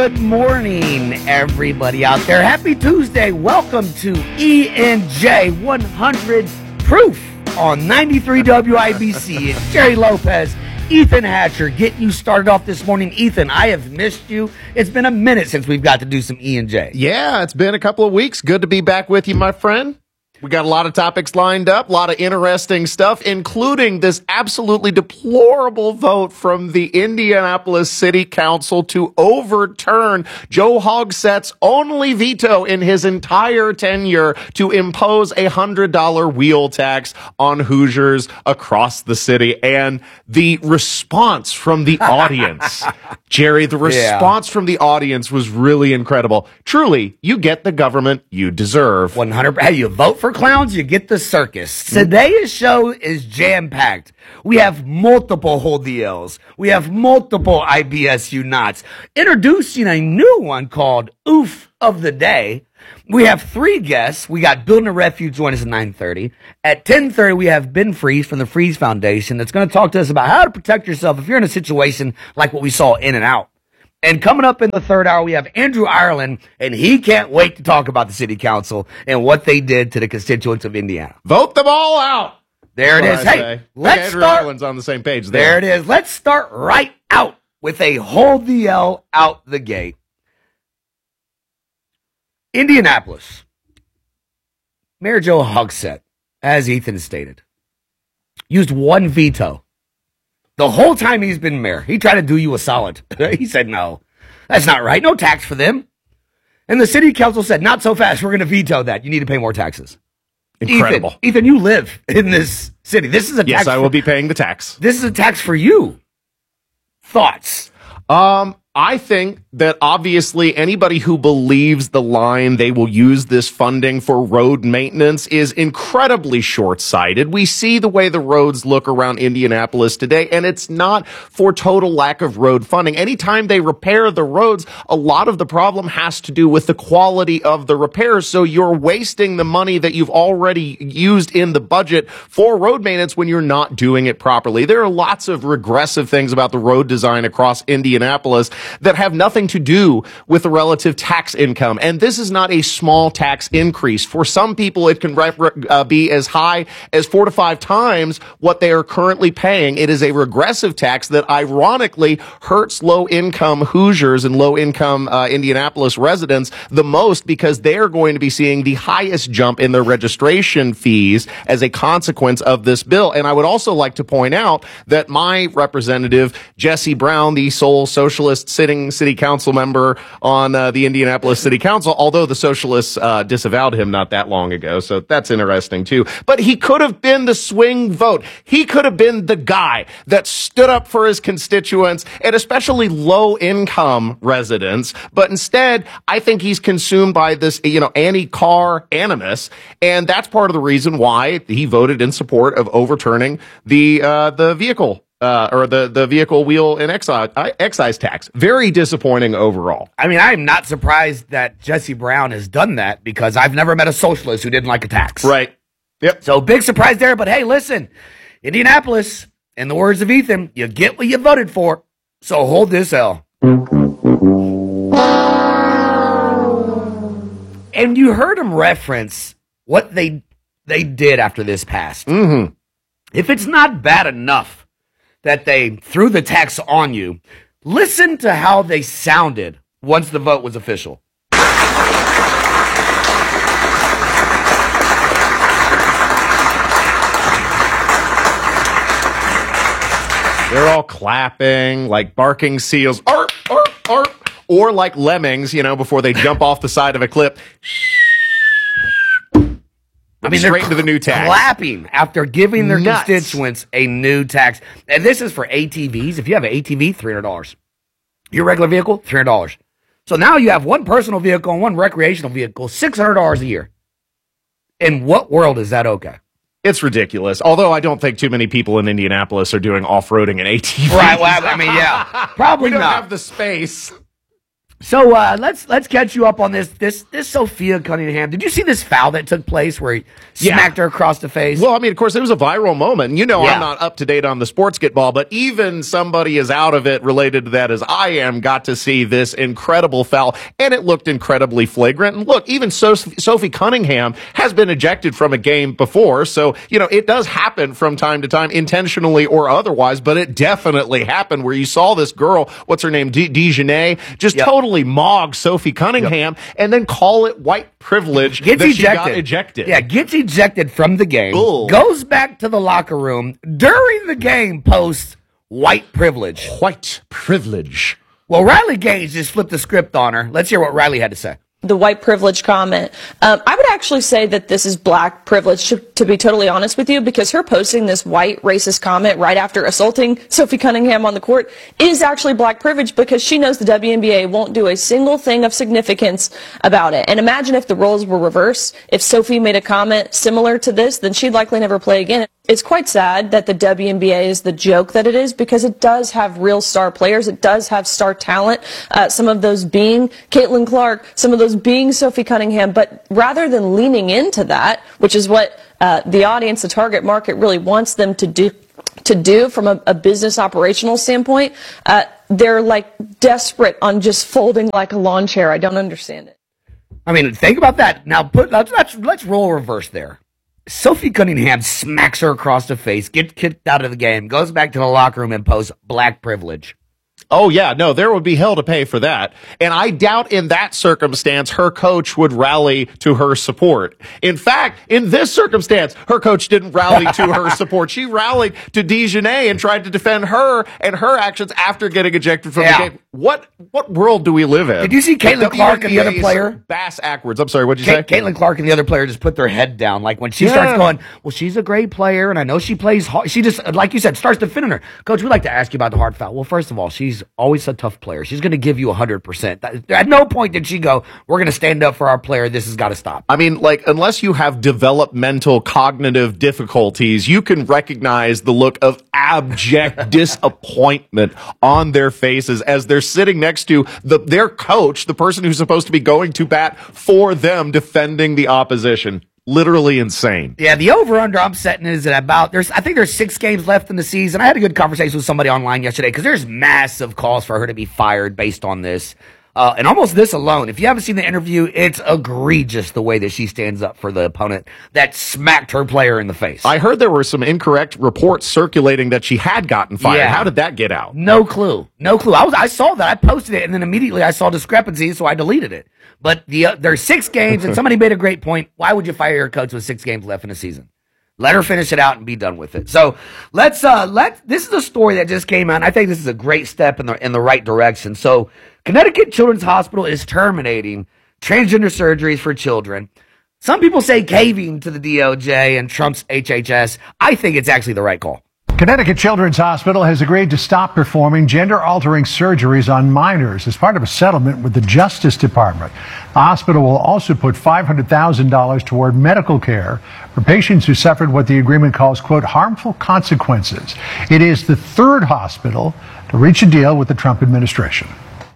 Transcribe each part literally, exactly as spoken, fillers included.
Good morning, everybody out there. Happy Tuesday. Welcome to E N J one hundred Proof on ninety-three W I B C. It's Jerry Lopez, Ethan Hatcher, getting you started off this morning. Ethan, I have missed you. It's been a minute since we've got to do some E N J. Yeah, it's been a couple of weeks. Good to be back with you, my friend. We got a lot of topics lined up, a lot of interesting stuff, including this absolutely deplorable vote from the Indianapolis City Council to overturn Joe Hogsett's only veto in his entire tenure to impose a one hundred dollar wheel tax on Hoosiers across the city. And the response from the audience, Jerry, the response yeah. from the audience was really incredible. Truly, you get the government you deserve. one hundred Hey, you vote for clowns, you get the circus. Today's show is jam-packed. We have multiple hold the L's. We have multiple I B S U knots. Introducing a new one called Oof of the Day. We have three guests. We got Building a Refuge join us at nine thirty. At ten thirty, we have Ben Freeze from the Freeze Foundation that's going to talk to us about how to protect yourself if you're in a situation like what we saw in and out. And coming up in the third hour, we have Andrew Ireland, and he can't wait to talk about the city council and what they did to the constituents of Indiana. Vote them all out. There it is. Hey, let's Andrew start. Ireland's on the same page There there. it is. Let's start right out with a hold the L out the gate. Indianapolis. Mayor Joe Hogsett, as Ethan stated, used one veto. The whole time he's been mayor, he tried to do you a solid. He said, no, that's not right. No tax for them. And the city council said, not so fast. We're going to veto that. You need to pay more taxes. Incredible. Ethan, Ethan, you live in this city. This is a yes, tax. I for, will be paying the tax. This is a tax for you. Thoughts? Um, I think that obviously anybody who believes the line they will use this funding for road maintenance is incredibly short-sighted. We see the way the roads look around Indianapolis today, and it's not for total lack of road funding. Anytime they repair the roads, a lot of the problem has to do with the quality of the repairs. So you're wasting the money that you've already used in the budget for road maintenance when you're not doing it properly. There are lots of regressive things about the road design across Indianapolis that have nothing to do with the relative tax income. And this is not a small tax increase. For some people, it can re- uh, be as high as four to five times what they are currently paying. It is a regressive tax that ironically hurts low-income Hoosiers and low-income uh, Indianapolis residents the most because they are going to be seeing the highest jump in their registration fees as a consequence of this bill. And I would also like to point out that my representative, Jesse Brown, the sole socialist sitting city council member on uh, the Indianapolis City Council, although the socialists uh, disavowed him not that long ago. So that's interesting, too. But he could have been the swing vote. He could have been the guy that stood up for his constituents and especially low-income residents. But instead, I think he's consumed by this, you know, anti-car animus. And that's part of the reason why he voted in support of overturning the uh, the vehicle Uh, or the, the vehicle wheel and excise, excise tax. Very disappointing overall. I mean, I'm not surprised that Jesse Brown has done that because I've never met a socialist who didn't like a tax. Right. Yep. So big surprise there. But hey, listen, Indianapolis, in the words of Ethan, you get what you voted for. So hold this L. And you heard him reference what they they did after this passed. Mm-hmm. If it's not bad enough that they threw the tax on you, listen to how they sounded once the vote was official. They're all clapping, like barking seals, arp, arp, arp, or like lemmings, you know, before they jump off the side of a cliff. I mean, straight into the new tax. Clapping after giving their Nuts. constituents a new tax. And this is for A T Vs. If you have an A T V, three hundred dollars. Your regular vehicle, three hundred dollars. So now you have one personal vehicle and one recreational vehicle, six hundred dollars a year. In what world is that okay? It's ridiculous. Although I don't think too many people in Indianapolis are doing off-roading in A T Vs. Right, well, I mean, yeah. Probably we don't not. have the space. So uh, let's let's catch you up on this this this Sophia Cunningham. Did you see this foul that took place where he Yeah. smacked her across the face? Well, I mean, of course, it was a viral moment. You know, Yeah. I'm not up to date on the sports ball, but even somebody as out of it related to that as I am got to see this incredible foul, and it looked incredibly flagrant. And look, even so- Sophie Cunningham has been ejected from a game before, so, you know, it does happen from time to time, intentionally or otherwise, but it definitely happened where you saw this girl, what's her name, De- Dejanay, just Yep. totally mog Sophie Cunningham and then call it white privilege Gets that ejected. she got ejected. Yeah, gets ejected from the game. Bull. Goes back to the locker room during the game. Posts white privilege. White privilege. Well, Riley Gage just flipped the script on her. Let's hear what Riley had to say. The white privilege comment. Um, I would actually say that this is black privilege, to, to be totally honest with you, because her posting this white racist comment right after assaulting Sophie Cunningham on the court is actually black privilege because she knows the W N B A won't do a single thing of significance about it. And imagine if the roles were reversed. If Sophie made a comment similar to this, then she'd likely never play again. It's quite sad that the W N B A is the joke that it is because it does have real star players. It does have star talent. Uh, some of those being Caitlin Clark, some of those being Sophie Cunningham. But rather than leaning into that, which is what uh, the audience, the target market really wants them to do, to do from a, a business operational standpoint, uh, they're like desperate on just folding like a lawn chair. I don't understand it. I mean, think about that. Now, put let's let's, let's roll reverse there. Sophie Cunningham smacks her across the face, gets kicked out of the game, goes back to the locker room and posts black privilege. Oh, yeah, no, there would be hell to pay for that. And I doubt in that circumstance her coach would rally to her support. In fact, in this circumstance, her coach didn't rally to her support. She rallied to Dejanay and tried to defend her and her actions after getting ejected from Yeah. the game. What what world do we live in? Did you see Caitlin Clark and the other W N B A 's player? Bass backwards. I'm sorry, what'd you Ca- say? Caitlin Clark and the other player just put their head down. Like when she Yeah. starts going, well, she's a great player, and I know she plays hard. She just, like you said, starts defending her. Coach, we'd like to ask you about the hard foul. Well, first of all, she's always a tough player. She's going to give you one hundred percent. At no point did she go, we're going to stand up for our player. This has got to stop. I mean, like, unless you have developmental cognitive difficulties, you can recognize the look of abject disappointment on their faces as they're sitting next to the, their coach, the person who's supposed to be going to bat for them, defending the opposition. Literally insane. Yeah, the over-under I'm setting is at about, there's, I think there's six games left in the season. I had a good conversation with somebody online yesterday because there's massive calls for her to be fired based on this. Uh, and almost this alone. If you haven't seen the interview, it's egregious the way that she stands up for the opponent that smacked her player in the face. I heard there were some incorrect reports circulating that she had gotten fired. Yeah. How did that get out? No clue. No clue. I was, I saw that. I posted it and then immediately I saw discrepancies, so I deleted it. But the, uh, there's six games and somebody made a great point. Why would you fire your coach with six games left in the season? Let her finish it out and be done with it. So let's, uh, let, this is a story that just came out. And I think this is a great step in the, in the right direction. So Connecticut Children's Hospital is terminating transgender surgeries for children. Some people say caving to the D O J and Trump's H H S. I think it's actually the right call. Connecticut Children's Hospital has agreed to stop performing gender-altering surgeries on minors as part of a settlement with the Justice Department. The hospital will also put five hundred thousand dollars toward medical care for patients who suffered what the agreement calls, quote, harmful consequences. It is the third hospital to reach a deal with the Trump administration.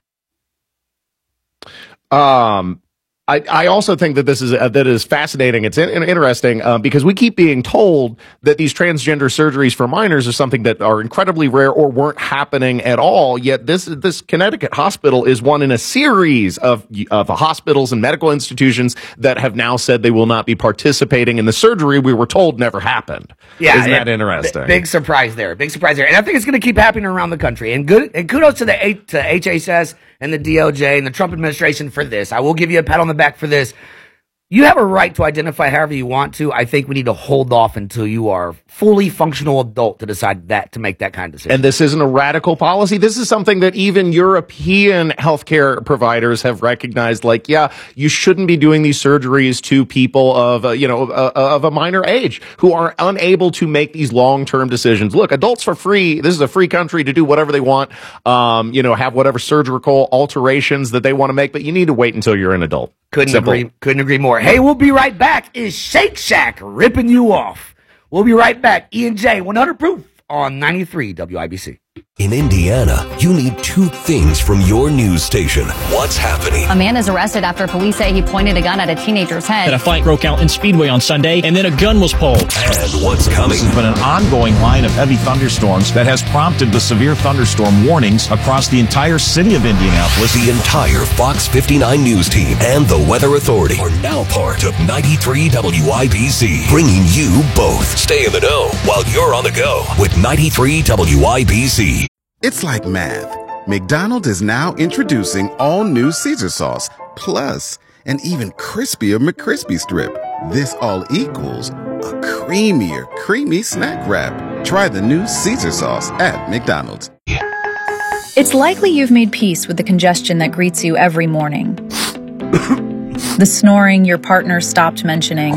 Um, I, I also think that this is uh, that is fascinating. It's in, in, interesting uh, because we keep being told that these transgender surgeries for minors are something that are incredibly rare or weren't happening at all. Yet this this Connecticut hospital is one in a series of of hospitals and medical institutions that have now said they will not be participating in the surgery we were told never happened. Yeah, isn't that yeah, interesting? b- Big surprise there. Big surprise there, and I think it's going to keep happening around the country. And good and kudos to the H- to H H S and the D O J and the Trump administration for this. I will give you a pat on the back for this. You have a right to identify however you want to. I think we need to hold off until you are fully functional adult to decide that, to make that kind of decision. And this isn't a radical policy. This is something that even European healthcare providers have recognized. Like, yeah, you shouldn't be doing these surgeries to people of, uh, you know, uh, of a minor age who are unable to make these long-term decisions. Look, adults for free. This is a free country to do whatever they want. Um, you know, have whatever surgical alterations that they want to make, but you need to wait until you're an adult. Couldn't Simple. agree. Couldn't agree more. Hey, we'll be right back. Is Shake Shack ripping you off? We'll be right back. E and J, one hundred proof on ninety-three W I B C. In Indiana, you need two things from your news station. What's happening? A man is arrested after police say he pointed a gun at a teenager's head. A fight broke out in Speedway on Sunday, and then a gun was pulled. And what's coming? This has been an ongoing line of heavy thunderstorms that has prompted the severe thunderstorm warnings across the entire city of Indianapolis. The entire Fox fifty-nine news team and the Weather Authority are now part of ninety-three W I B C, bringing you both. Stay in the know while you're on the go with ninety-three W I B C. It's like math. McDonald's is now introducing all new Caesar sauce, plus an even crispier McCrispy strip. This all equals a creamier, creamy snack wrap. Try the new Caesar sauce at McDonald's. It's likely you've made peace with the congestion that greets you every morning. The snoring your partner stopped mentioning.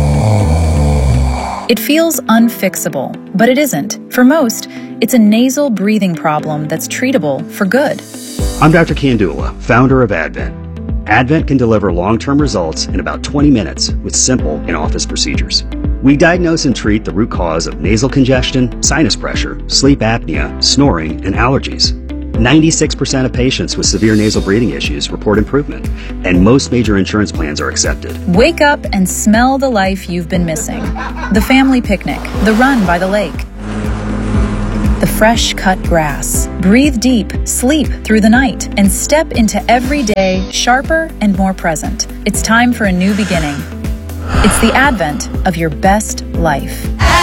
It feels unfixable, but it isn't. For most, it's a nasal breathing problem that's treatable for good. I'm Doctor Kandula, founder of Advent. Advent can deliver long-term results in about twenty minutes with simple in-office procedures. We diagnose and treat the root cause of nasal congestion, sinus pressure, sleep apnea, snoring, and allergies. ninety-six percent of patients with severe nasal breathing issues report improvement, and most major insurance plans are accepted. Wake up and smell the life you've been missing. The family picnic, the run by the lake, the fresh cut grass. Breathe deep, sleep through the night, and step into every day sharper and more present. It's time for a new beginning. It's the advent of your best life.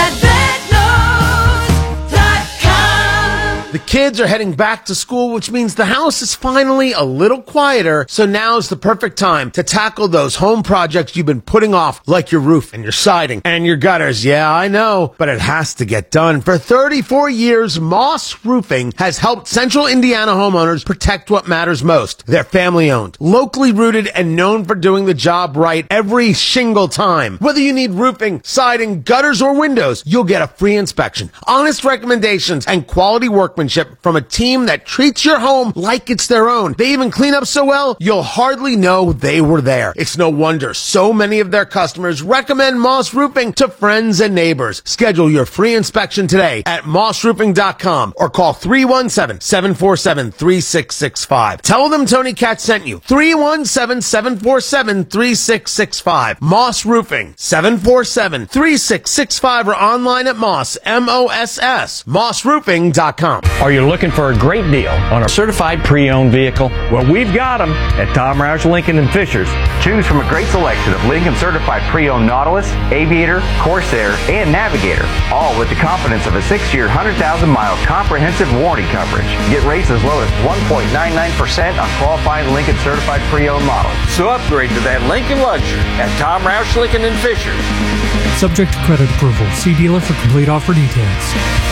The kids are heading back to school, which means the house is finally a little quieter, so now's the perfect time to tackle those home projects you've been putting off, like your roof and your siding and your gutters. Yeah, I know, but it has to get done. For thirty-four years, Moss Roofing has helped Central Indiana homeowners protect what matters most. They're family-owned, locally rooted, and known for doing the job right every single time. Whether you need roofing, siding, gutters, or windows, you'll get a free inspection, honest recommendations, and quality workmanship from a team that treats your home like it's their own. They even clean up so well, you'll hardly know they were there. It's no wonder so many of their customers recommend Moss Roofing to friends and neighbors. Schedule your free inspection today at moss roofing dot com or call three one seven, seven four seven, three six six five. Tell them Tony Katz sent you. three one seven, seven four seven, three six six five. Moss Roofing, seven four seven, three six six five, or online at Moss, M O S S, moss roofing dot com. Are you looking for a great deal on a certified pre-owned vehicle? Well, we've got them at Tom Roush Lincoln and Fishers. Choose from a great selection of Lincoln certified pre-owned Nautilus, Aviator, Corsair, and Navigator, all with the confidence of a six-year, one hundred thousand mile comprehensive warranty coverage. Get rates as low as one point nine nine percent on qualifying Lincoln certified pre-owned models. So upgrade to that Lincoln luxury at Tom Roush Lincoln and Fishers. Subject to credit approval. See dealer for complete offer details.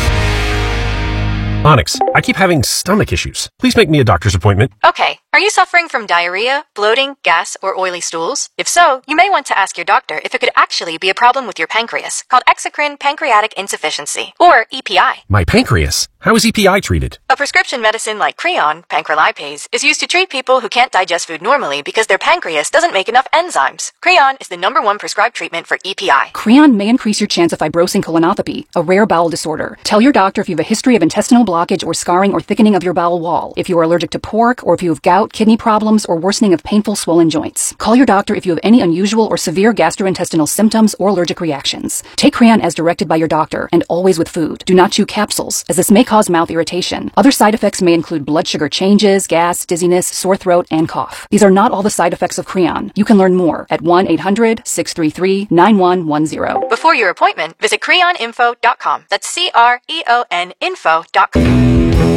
Onyx, I keep having stomach issues. Please make me a doctor's appointment. Okay. Are you suffering from diarrhea, bloating, gas, or oily stools? If so, you may want to ask your doctor if it could actually be a problem with your pancreas, called exocrine pancreatic insufficiency, or E P I. My pancreas? How is E P I treated? A prescription medicine like Creon, pancrelipase, is used to treat people who can't digest food normally because their pancreas doesn't make enough enzymes. Creon is the number one prescribed treatment for E P I. Creon may increase your chance of fibrosing colonopathy, a rare bowel disorder. Tell your doctor if you have a history of intestinal blockage or scarring or thickening of your bowel wall, if you are allergic to pork, or if you have gout, kidney problems, or worsening of painful swollen joints. Call your doctor if you have any unusual or severe gastrointestinal symptoms or allergic reactions. Take Creon as directed by your doctor, and always with food. Do not chew capsules, as this may cause mouth irritation. Other side effects may include blood sugar changes, gas, dizziness, sore throat, and cough. These are not all the side effects of Creon. You can learn more at one eight hundred, six three three, nine one one zero. Before your appointment, visit creon info dot com. That's C R E O N info dot com.